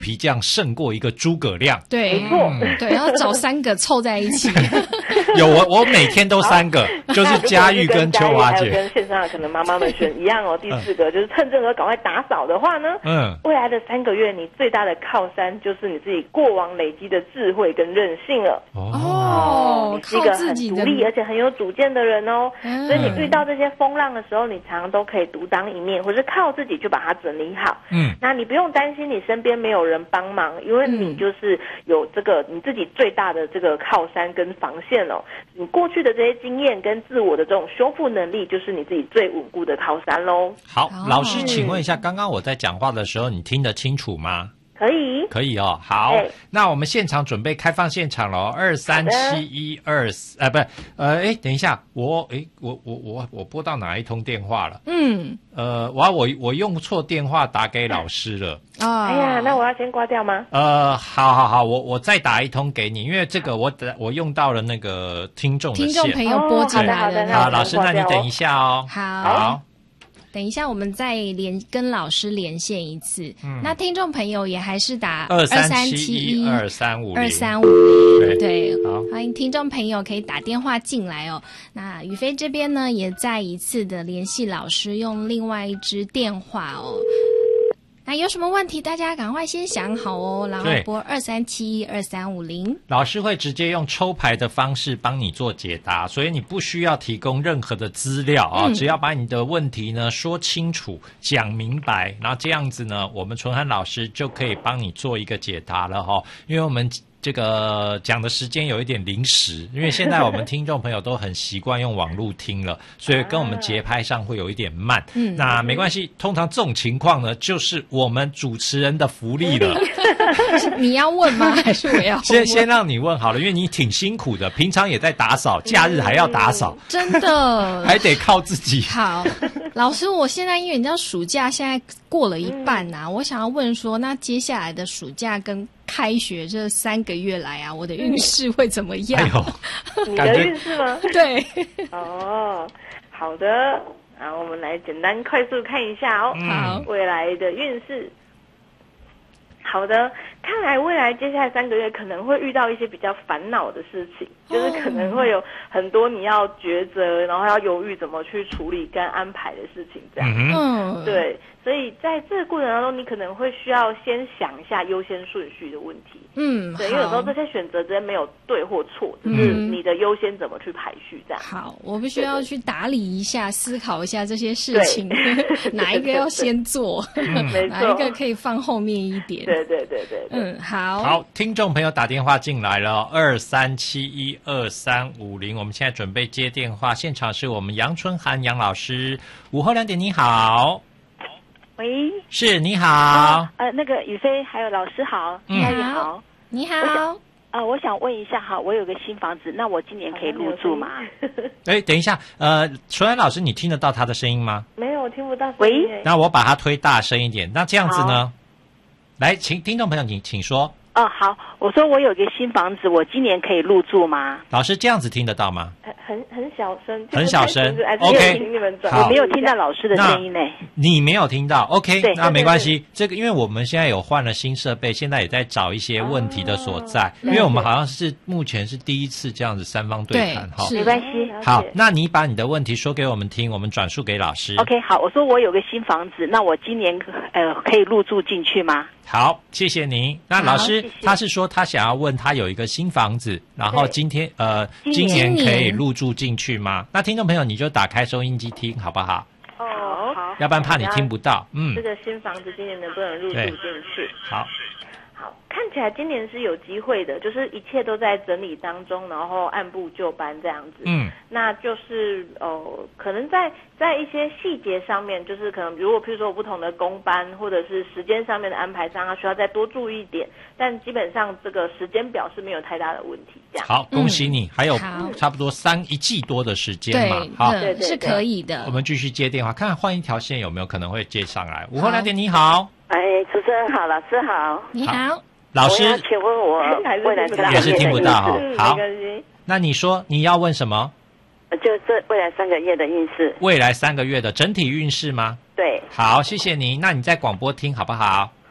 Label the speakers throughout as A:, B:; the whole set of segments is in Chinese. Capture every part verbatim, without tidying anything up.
A: 皮匠胜过一个诸葛亮。
B: 对，
C: 没错，
B: 对，要找三个凑在一起。
A: 有我，我每天都三个，就是佳玉跟秋华姐，
C: 跟线上可能妈妈们选一样哦。第四个就是趁这个赶快打扫的话呢，嗯，未来的三个月你最大的靠山就是你自己过往累积的智慧跟韧性了。
B: 哦，
C: 你是一个很独立而且很有主见的人哦，嗯、所以你遇到这些风浪的时候，你常常都可以独当一面，或是靠自己就把它整理好。嗯，那你不用担心你身边没有人帮忙，因为你就是有这个你自己最大的这个靠山跟防线哦。你过去的这些经验跟自我的这种修复能力，就是你自己最稳固的靠山喽。
A: 好，老师，请问一下，刚刚我在讲话的时候，你听得清楚吗？
C: 可以，
A: 可以哦。好，那我们现场准备开放现场了，二三七一二四，呃，不是，呃，哎，等一下，我，哎，我我我我拨到哪一通电话了？嗯，呃，我我我用错电话打给老师了。
C: 啊，哎呀，那我要先挂掉吗？
A: 呃，好好好，我我再打一通给你，因为这个我等我用到了那个听众的线，
B: 听众朋友拨进来了。
A: 好，老师，那你等一下哦。
B: 好。好，等一下，我们再连跟老师连线一次。嗯，那听众朋友也还是打
A: 二三七一二三五零
B: 二三五零，对，
A: 好，
B: 欢迎听众朋友可以打电话进来哦。那宇飞这边呢，也再一次的联系老师，用另外一支电话哦。那有什么问题，大家赶快先想好哦，然后拨二三七一二三五零。
A: 老师会直接用抽牌的方式帮你做解答，所以你不需要提供任何的资料啊、嗯，只要把你的问题呢说清楚、讲明白，然后这样子呢，我们纯涵老师就可以帮你做一个解答了哈、哦，因为我们。这个讲的时间有一点临时，因为现在我们听众朋友都很习惯用网络听了，所以跟我们节拍上会有一点慢。嗯，那没关系，通常这种情况呢，就是我们主持人的福利了。
B: 你要问吗？还是我要问？
A: 先先让你问好了，因为你挺辛苦的，平常也在打扫，假日还要打扫，
B: 真的
A: 还得靠自己。
B: 好，老师，我现在因为你知道暑假现在过了一半呐、啊嗯，我想要问说，那接下来的暑假跟开学这三个月来啊，我的运势会怎么样？
A: 哎呦，
C: 你的运势吗？
B: 对，
C: 哦，好的，然后我们来简单快速看一下哦，
B: 好、
C: 嗯，未来的运势。好的，看来未来接下来三个月可能会遇到一些比较烦恼的事情，就是可能会有很多你要抉择，然后要犹豫怎么去处理跟安排的事情，这样。嗯，对，所以在这个过程当中，你可能会需要先想一下优先顺序的问题。嗯，对，因为有时候这些选择之间没有对或错，只是你的优先怎么去排序这样。
B: 好，我必须要去打理一下，思考一下这些事情，哪一个要先做，
C: 嗯、
B: 哪一个可以放后面一点。
C: 对对对对对，
B: 嗯，好。
A: 好，听众朋友打电话进来了，二三七一二三五零，我们现在准备接电话，现场是我们杨春涵杨老师，午后两点，你好。
D: 喂，
A: 是，你好。
D: 啊、呃，那个宇飞还有老师好，
B: 你
D: 好，你好，
B: 你好。
D: 啊、呃，我想问一下哈，我有个新房子，那我今年可以入住吗？
A: 哎，等一下，呃，纯涵老师，你听得到他的声音吗？
C: 没有，我听不到。
D: 喂，
A: 那我把它推大声一点，那这样子呢？来，请听众朋友，你请说。
D: 哦，好，我说我有个新房子，我今年可以入住吗？
A: 老师这样子听得到吗？
C: 很很很小声，
A: 很小声。
C: OK，
D: 我没有听到老师的声音呢。
A: 你没有听到 ？OK， 那没关系。这个因为我们现在有换了新设备，现在也在找一些问题的所在。哦、因为我们好像是目前是第一次这样子三方对谈哈，
D: 没关系。
A: 好，那你把你的问题说给我们听，我们转述给老师。
D: OK， 好，我说我有个新房子，那我今年呃可以入住进去吗？
A: 好，谢谢您。那老师他是说他想要问他有一个新房子，然后今天呃今年可以入住进去吗？那听众朋友你就打开收音机听好不好？
C: 哦，好，
A: 要不然怕你听不到。嗯，
C: 这个新房子今年能不能入住进去？
A: 好。
C: 好，看起来今年是有机会的，就是一切都在整理当中，然后按部就班这样子。嗯，那就是呃，可能在在一些细节上面，就是可能如果譬如说有不同的工班或者是时间上面的安排上，他需要再多注意一点。但基本上这个时间表是没有太大的问题。这样。
A: 好，恭喜你，嗯、还有差不多三一季多的时间嘛。好，
B: 对对，是可以的。
A: 我们继续接电话，看看换一条线有没有可能会接上来。午后两点，你好。
E: 哎，主持人好，老师好，
B: 你好，
A: 老师，
E: 我请问我未来三
A: 也是听不到哈、
C: 嗯。
A: 好，那你说你要问什么？
E: 就这未来三个月的运势。
A: 未来三个月的整体运势吗？
E: 对。
A: 好，谢谢你。那你在广播听好不好？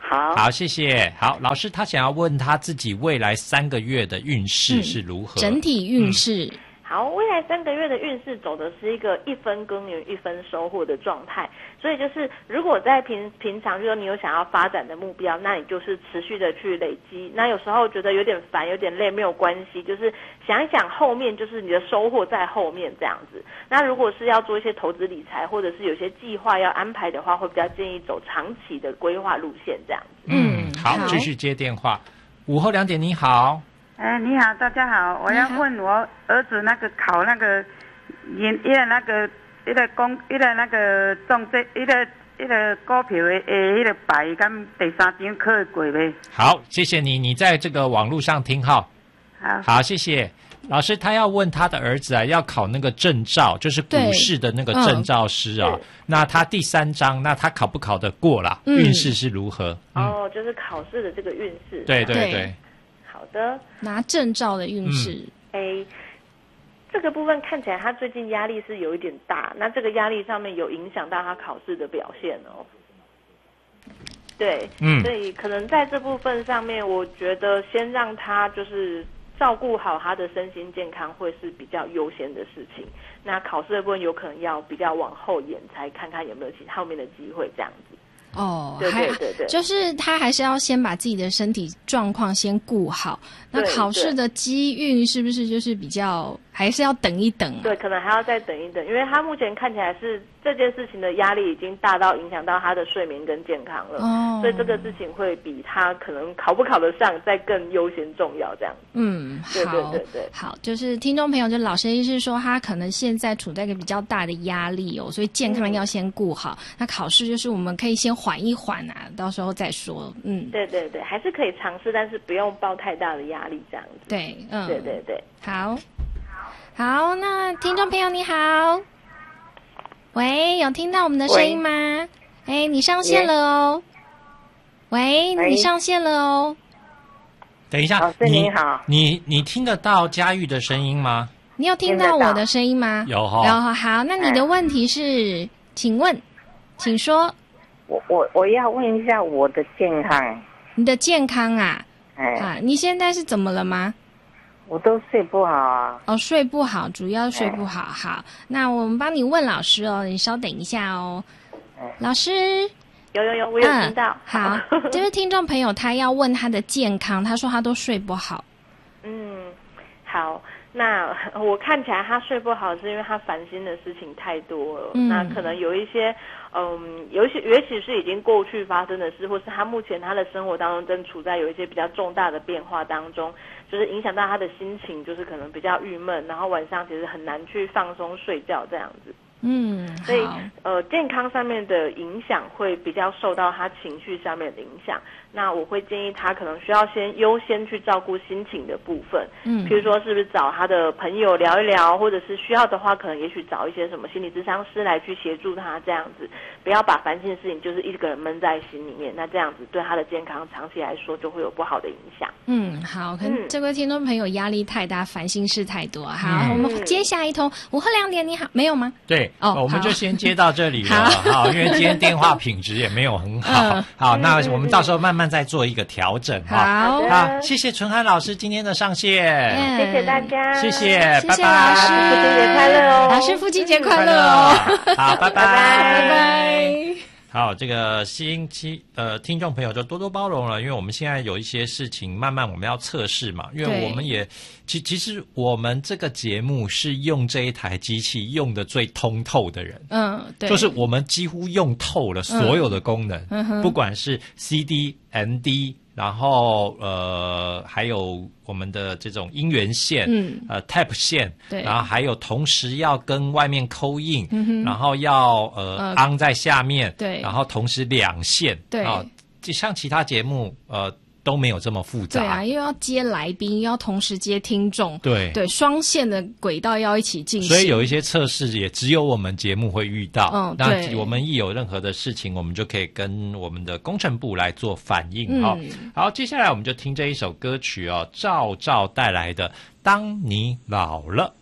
E: 好，
A: 好，谢谢。好，老师他想要问他自己未来三个月的运势是如何？
B: 嗯、整体运势。嗯
C: 好，未来三个月的运势走的是一个一分耕耘一分收获的状态，所以就是如果在平平常，就是你有想要发展的目标，那你就是持续的去累积。那有时候觉得有点烦、有点累，没有关系，就是想一想后面就是你的收获在后面这样子。那如果是要做一些投资理财，或者是有些计划要安排的话，会比较建议走长期的规划路线这样子。
A: 嗯，好，继续接电话。午后两点，你好。
F: 哎，你好，大家好，我要问我儿子那个考那个，因因为那个一个公一个那个中这一个一个股票的诶，一个牌跟第三张考会过没？
A: 好，谢谢你，你在这个网络上听哈。
F: 好，
A: 好，谢谢老师。他要问他的儿子啊，要考那个证照，就是股市的那个证照师啊。嗯、那他第三章，那他考不考得过啦？嗯、运势是如何？
C: 嗯、哦，就是考试的这个运势。
A: 对对对。对
C: 好的，
B: 拿证照的运势，
C: 哎、嗯，这个部分看起来他最近压力是有一点大，那这个压力上面有影响到他考试的表现哦。对，嗯，所以可能在这部分上面，我觉得先让他就是照顾好他的身心健康，会是比较优先的事情。那考试的部分有可能要比较往后延，才看看有没有其后面的机会这样子。
B: 哦，
C: 对对对对，
B: 就是他还是要先把自己的身体状况先顾好。那考试的机运是不是就是比较还是要等一等啊？
C: 对，可能还要再等一等，因为他目前看起来是这件事情的压力已经大到影响到他的睡眠跟健康了，哦，所以这个事情会比他可能考不考得上再更优先重要这样。
B: 嗯，好，
C: 对对对对，
B: 好，就是听众朋友，就老师意思是说，他可能现在处在一个比较大的压力哦，所以健康要先顾好。嗯、那考试就是我们可以先缓一缓啊，到时候再说。嗯，
C: 对对对，还是可以尝试，但是不用抱太大的压力这样子。
B: 对，嗯，
C: 对对对，
B: 好，好，那听众朋友你好，喂，有听到我们的声音吗？哎，你上线了哦，喂，你上线了哦。
A: 等一下，
E: 老师你好，
A: 你你听得到佳玉的声音吗？
B: 你有听到我的声音吗？
A: 有哈、哦。
B: 然后好，那你的问题是，请问，请说。
E: 我我我要问一下我的健康。
B: 你的健康啊？
E: 哎
B: 啊，你现在是怎么了吗？
E: 我都睡不好啊。
B: 哦，睡不好，主要睡不好。哎、好，那我们帮你问老师哦，你稍等一下哦。
E: 哎、
B: 老师。
C: 有有有，我有听到。
B: 嗯、好，这位听众朋友他要问他的健康，他说他都睡不好。
C: 嗯，好，那我看起来他睡不好，是因为他烦心的事情太多了。嗯、那可能有一些，嗯，有一些，尤其是已经过去发生的事，或是他目前他的生活当中正处在有一些比较重大的变化当中，就是影响到他的心情，就是可能比较郁闷，然后晚上其实很难去放松睡觉这样子。
B: 嗯，
C: 所以呃，健康上面的影响会比较受到他情绪上面的影响。那我会建议他可能需要先优先去照顾心情的部分，嗯，譬如说是不是找他的朋友聊一聊，或者是需要的话，可能也许找一些什么心理咨商师来去协助他这样子，不要把烦心的事情就是一个人闷在心里面，那这样子对他的健康长期来说就会有不好的影响。
B: 嗯，好，可能这位听众朋友压力太大，烦心事太多。好，嗯、我们接下一通午后两点，你好，没有吗？
A: 对，哦，我们就先接到这里了，好，因为今天电话品质也没有很好，嗯、好，那我们到时候慢慢再做一个调整哈。
B: 好，
A: 好，谢谢纯涵老师今天的上线，
C: 嗯、谢谢大家，
A: 谢谢，拜拜，
B: 老师，
C: 父亲节快乐哦，
B: 老师父亲节快乐哦，
A: 好，拜拜，
B: 拜拜。
A: 好，这个星期呃，听众朋友就多多包容了，因为我们现在有一些事情慢慢我们要测试嘛，因为我们也其其实我们这个节目是用这一台机器用的最通透的人，
B: 嗯，对，
A: 就是我们几乎用透了所有的功能，嗯、不管是 C D、M D。然后呃，还有我们的这种音源线，嗯，呃 ，tap 线，
B: 对，
A: 然后还有同时要跟外面扣印，嗯、然后要呃 on 在下面，
B: 对，
A: 然后同时两线，
B: 对，
A: 啊，就像其他节目呃都没有这么复杂，
B: 对啊，又要接来宾，又要同时接听众，
A: 对
B: 对，双线的轨道要一起进行，
A: 所以有一些测试也只有我们节目会遇到，
B: 嗯，
A: 那我们一有任何的事情，我们就可以跟我们的工程部来做反应哈、嗯。好，接下来我们就听这一首歌曲哦，赵照带来的《当你老了》。